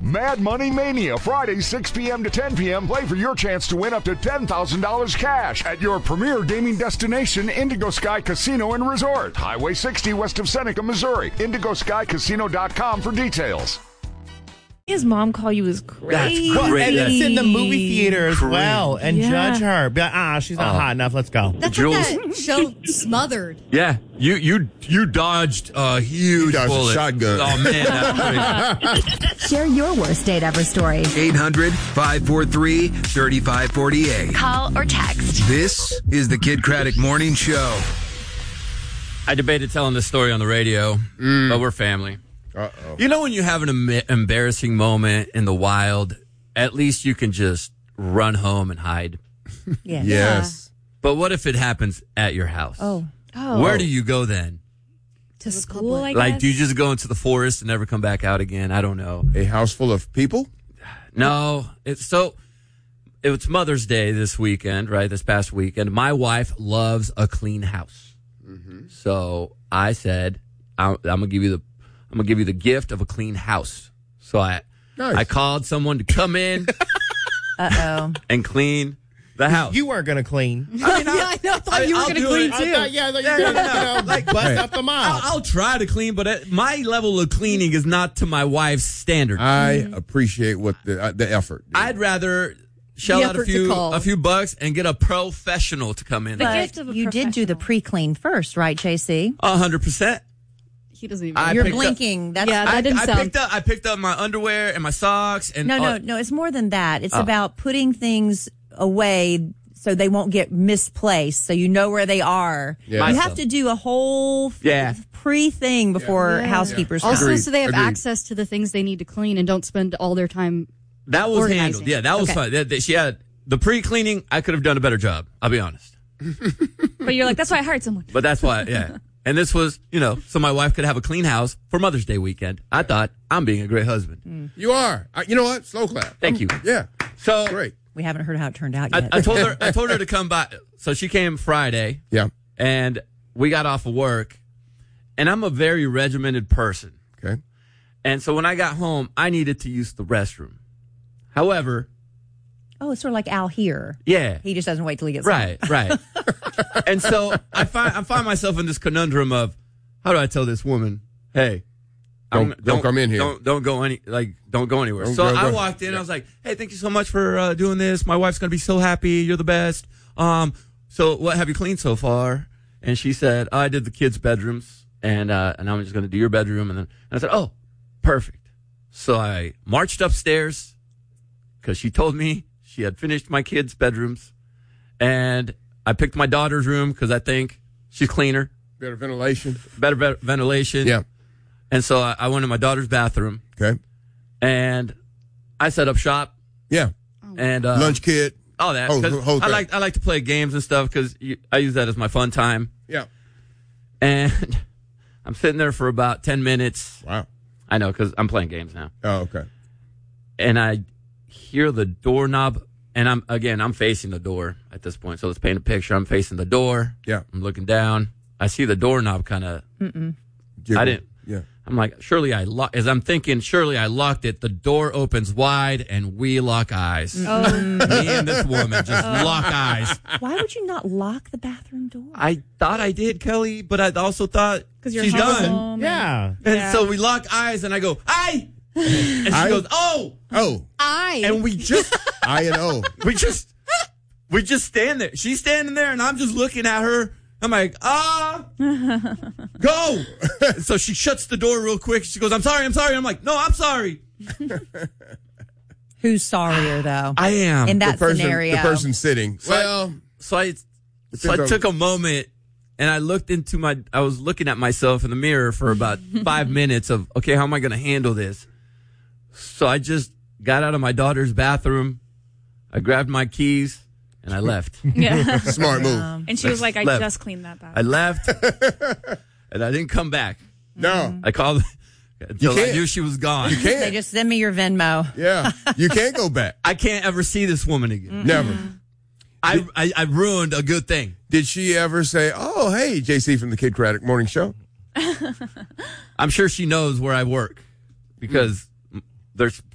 Mad Money Mania, Friday, 6 p.m. to 10 p.m. Play for your chance to win up to $10,000 cash at your premier gaming destination, Indigo Sky Casino and Resort. Highway 60 west of Seneca, Missouri. IndigoSkyCasino.com for details. His mom call you is crazy. That's And it's in the movie theater as well. And judge her. Be like, she's not hot enough. Let's go. That's Jules. like that show Smothered. Yeah, you dodged a huge dodged a bullet. shotgun. Oh, man, that's crazy. Share your worst date ever story. 800-543-3548. Call or text. This is the Kid Craddock Morning Show. I debated telling this story on the radio, but we're family. Uh-oh. You know when you have an embarrassing moment in the wild, at least you can just run home and hide. Yeah. Yes. But what if it happens at your house? Oh. Where do you go then? To school, I guess? Like, do you just go into the forest and never come back out again? I don't know. A house full of people? No. It's Mother's Day this weekend, right? This past weekend. My wife loves a clean house. Mm-hmm. So I said, I'm gonna give you the gift of a clean house. So I called someone to come in and clean the house. You weren't going to clean. I thought you were going to clean too. I thought you were going to like bust up the mouth. I'll try to clean, but my level of cleaning is not to my wife's standard. I appreciate what the effort. I'd rather shell out a few bucks and get a professional to come in. gift of a You did do the pre-clean first, right, JC? 100%. He doesn't even. You're blinking. That's that didn't sound. I picked up my underwear and my socks. And No. It's more than that. It's about putting things away so they won't get misplaced, so you know where they are. Yeah. You have to do a whole pre-thing before housekeepers come. Also, Agreed. so they have Agreed. access to the things they need to clean and don't spend all their time. That was organizing. handled. Yeah, that was fun. She had the pre-cleaning. I could have done a better job. I'll be honest. But you're like, that's why I hired someone. But that's why, yeah. And this was, so my wife could have a clean house for Mother's Day weekend. I thought, I'm being a great husband. You are. You know what? Slow clap. Thank you. Yeah. So Great. We haven't heard how it turned out yet. I told her to come by. So she came Friday. Yeah. And we got off of work. And I'm a very regimented person. Okay. And so when I got home, I needed to use the restroom. However, it's sort of like Al here. yeah. He just doesn't wait till he gets home. Right. And so I find myself in this conundrum of, how do I tell this woman, hey, Don't come in here. Don't go anywhere. Don't So go. I walked in. I was like, hey, thank you so much for doing this. My wife's gonna be so happy. You're the best. So what have you cleaned so far? And she said, I did the kids' bedrooms, and I'm just gonna do your bedroom. And I said, oh, perfect. So I marched upstairs because she told me she had finished my kids' bedrooms, and I picked my daughter's room because I think she's cleaner, Better ventilation. better ventilation. Yeah. And so I went in my daughter's bathroom, Okay. and I set up shop. Yeah. And Lunch kit. all that. Whole 'Cause thing. I like to play games and stuff because I use that as my fun time. Yeah. And I'm sitting there for about 10 minutes. Wow. I know, because I'm playing games now. Oh, okay. And I hear the doorknob, and I'm facing the door at this point. So let's paint a picture. I'm facing the door. Yeah. I'm looking down. I see the doorknob kind of. Jiggle. I didn't. Yeah. I'm like, surely I locked it. The door opens wide, and we lock eyes. Me and this woman just lock eyes. Why would you not lock the bathroom door? I thought I did, Kelly, but I also thought you're she's done. home. Yeah. And so we lock eyes, and I go, "Aye," and she goes, "Oh," Oh. and we just I and O. we just stand there. She's standing there, and I'm just looking at her. I'm like, go. So she shuts the door real quick. She goes, I'm sorry. I'm like, no, I'm sorry. Who's sorrier, though? I am. In that scenario. The person sitting. So I took a moment, and I was looking at myself in the mirror for about 5 minutes of, okay, how am I going to handle this? So I just got out of my daughter's bathroom. I grabbed my keys, and I left. Yeah. Smart move. And she was like, I Left. just cleaned that I bathroom. left, and I didn't come back. No. I called until I can't. knew she was gone. You can't. They just send me your Venmo. Yeah. You can't go back. I can't ever see this woman again. Never. I ruined a good thing. Did she ever say, oh, hey, JC from the Kid Craddock Morning Show? I'm sure she knows where I work because there's